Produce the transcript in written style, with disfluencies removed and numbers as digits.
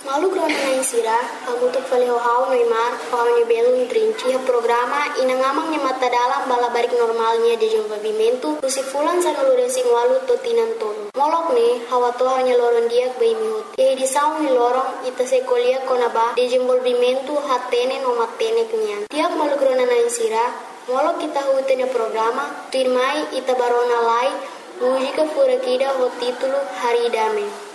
Malu krona na insira, kamutuk faleho hau noimar, hau ni belun trinci programa inangamang ni mata dalam bala barik normalnya de desenvolvimento, usifulan sa nulurensing walu totinan tono. Molok ni, hawa to hanya loron diak bay mihut. Ye di saung ni lorong ita sekolia konaba desenvolvimento hatene no matene kenyan. Tiap malu krona na insira, molok kita hutene programa, firmai ita barona lai, mujika furakida ho titulo Hari Dame.